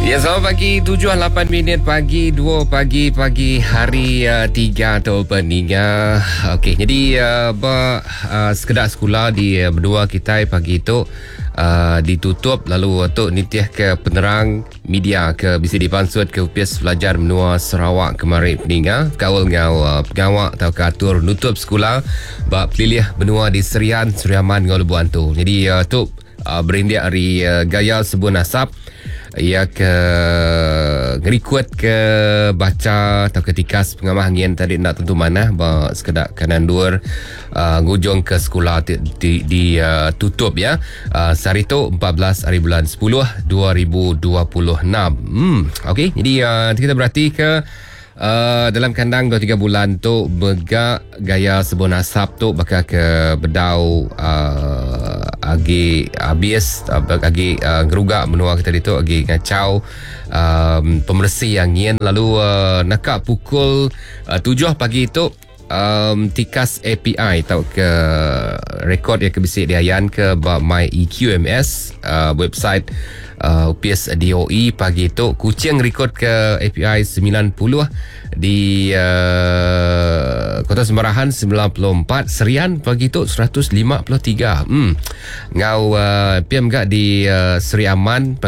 Ya, selamat pagi. 7.08 minit pagi, 2 pagi hari 3 atau peninga. Okey, jadi sekedar sekolah di berdua kita pagi itu ditutup, lalu untuk nitiah ke penerang media ke bisa dipansut ke UPS Pelajar Menua Sarawak kemarin peninga kawal ngau pengawak atau keatur nutup sekolah bak pelilih benua di Serian Suriaman ngau lebuan tu. Jadi tu berindia hari gaya sebuah nasab ia ke request ke baca atau ketika pengamah angin tadi nak tentu mana bahawa sekedar kanan dua ngujung ke sekolah di tutup ya. Sehari tu 14 hari bulan 10 2026. Okey, jadi kita berarti ke dalam kandang 2-3 bulan tu begak gaya sebuah nasab tu bakal ke bedau agi habis agi gerugak menua kita itu agi ngacau pembersih angin lalu nakak pukul 7 pagi itu tikas API atau ke rekod yang kebisik diayan ke My EQMS website UPS DOE pagi itu kucing rekod ke API 90 di Kota Semarahan 94, Serian pagi itu 153. Ngau PM gak di Seri Aman